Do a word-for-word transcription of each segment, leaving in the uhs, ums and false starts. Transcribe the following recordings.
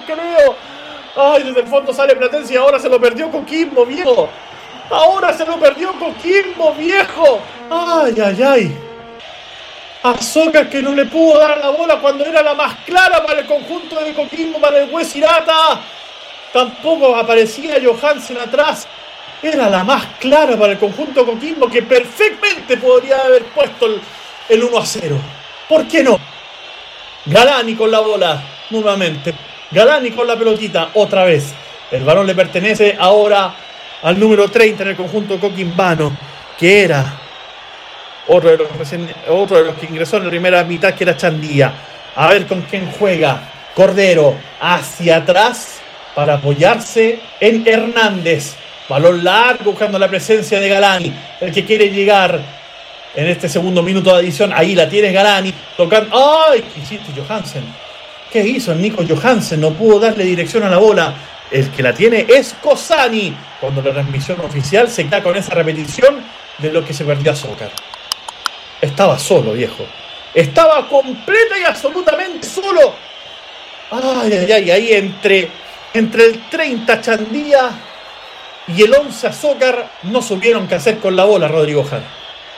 creo. Ay, desde el fondo sale Platense y ahora se lo perdió Coquimbo, viejo. Ahora se lo perdió Coquimbo, viejo. Ay, ay, ay. Azócar que no le pudo dar la bola cuando era la más clara para el conjunto de Coquimbo, para el Hues Hirata. Tampoco aparecía Johansen atrás. Era la más clara para el conjunto Coquimbo, que perfectamente podría haber puesto el, el uno a cero. ¿Por qué no? Galani con la bola, nuevamente. Galani con la pelotita, otra vez. El balón le pertenece ahora al número treinta en el conjunto coquimbano, que era otro de los, otro de los que ingresó en la primera mitad, que era Chandía. A ver con quién juega. Cordero hacia atrás para apoyarse en Hernández. Balón largo buscando la presencia de Galani, el que quiere llegar en este segundo minuto de adición. Ahí la tienes, Galani, tocando. ¡Ay! ¿Qué hiciste, Johansen? ¿Qué hizo el Nico Johansen? No pudo darle dirección a la bola. El que la tiene es Cossani. Cuando la transmisión oficial se queda con esa repetición de lo que se perdió a Azócar. Estaba solo, viejo. Estaba completa y absolutamente solo. Ay, ay, ay, ahí entre, entre el treinta Chandía y el once Azócar no supieron qué hacer con la bola, Rodrigo Jara.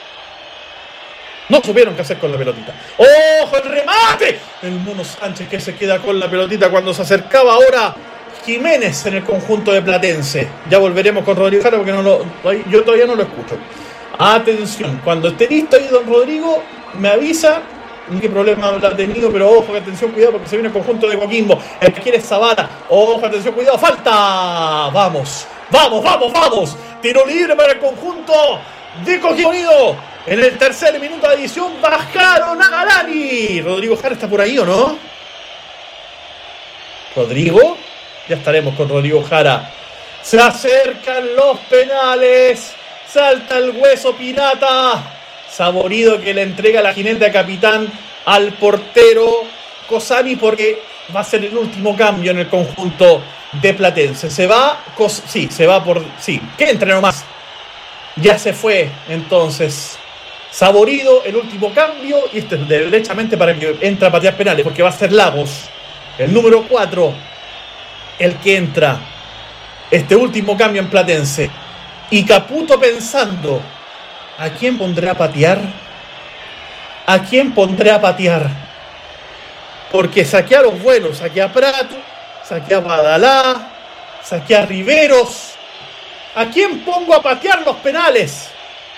No supieron qué hacer con la pelotita. ¡Ojo, el remate! El Mono Sánchez que se queda con la pelotita cuando se acercaba ahora Jiménez en el conjunto de Platense. Ya volveremos con Rodrigo Jara porque no lo, yo todavía no lo escucho. Atención, cuando esté listo ahí don Rodrigo, me avisa ni qué problema habrá tenido, pero ojo, atención, cuidado, porque se viene el conjunto de Coquimbo. El que quiere es Zavala. Ojo, atención, cuidado, falta. Vamos, vamos, vamos, vamos. Tiro libre para el conjunto de Coquimbo Unido. En el tercer minuto de adición bajaron a Galani. Rodrigo Jara está por ahí, ¿o no? Rodrigo, ya estaremos con Rodrigo Jara. Se acercan los penales. Salta el Hueso Pirata. Saborido que le entrega la jineta capitán al portero Cossani, porque va a ser el último cambio en el conjunto de Platense. Se va, Cos- sí, se va por, sí, que entre nomás. Ya se fue entonces Saborido, el último cambio, y este es derechamente para que entre a patear penales, porque va a ser Lagos, el número cuatro, el que entra. Este último cambio en Platense. Y Caputo pensando, ¿a quién pondré a patear? ¿A quién pondré a patear? Porque saqué a los buenos, saqué a Prato, saqué a Badalá, saqué a Riveros. ¿A quién pongo a patear los penales?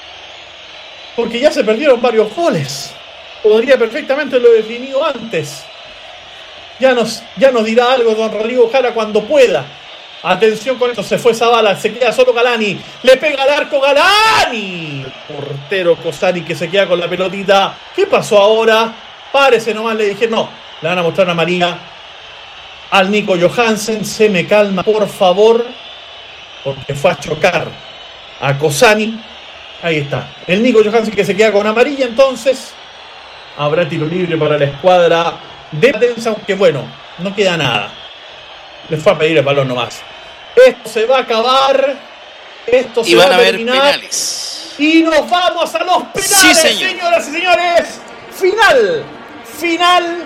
Porque ya se perdieron varios goles. Podría perfectamente lo definido antes. Ya nos, ya nos dirá algo don Rodrigo Jara cuando pueda. Atención con esto, se fue Zavala, se queda solo Galani, le pega al arco Galani. El portero Cossani que se queda con la pelotita. ¿Qué pasó ahora? Párese nomás, le dije, no, le van a mostrar a María al Nico Johansen. Se me calma, por favor, porque fue a chocar a Cossani. Ahí está, el Nico Johansen que se queda con amarilla. Entonces habrá tiro libre para la escuadra de Platense, aunque bueno, no queda nada. Le fue a pedir el balón nomás. Esto se va a acabar. Esto se y van va a, a haber terminar. penales. Y nos vamos a los penales, sí, señor. señoras y señores. Final. Final.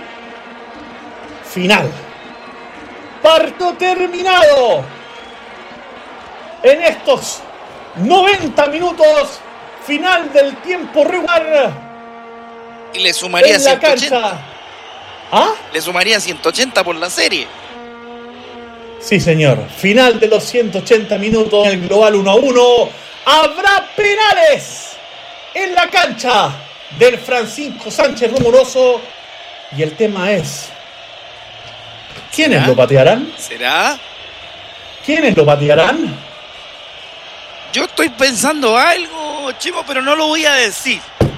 Final. Parto terminado. En estos noventa minutos. Final del tiempo regular. Y le sumaría en la ciento ochenta. Cancha. ¿Ah? Le sumaría ciento ochenta por la serie. Sí, señor. Final de los ciento ochenta minutos en el global uno a uno. Habrá penales en la cancha del Francisco Sánchez Rumoroso. Y el tema es, ¿quiénes ¿Será? lo patearán? ¿Será? ¿Quiénes lo patearán? Yo estoy pensando algo, Chimo, pero no lo voy a decir.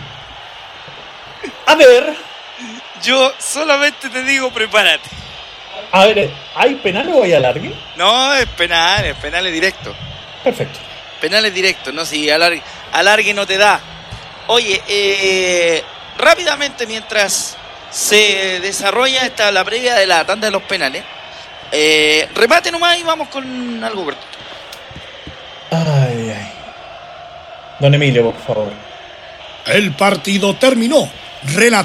A ver. Yo solamente te digo, prepárate. A ver, ¿hay penal o hay alargue? No, es penal, es penal directo. Perfecto. Penales directos, no, si alargue, alargue no te da. Oye, eh, rápidamente mientras se desarrolla esta la previa de la tanda de los penales, eh, remate nomás y vamos con algo corto. Ay, ay. Don Emilio, por favor. El partido terminó. Renato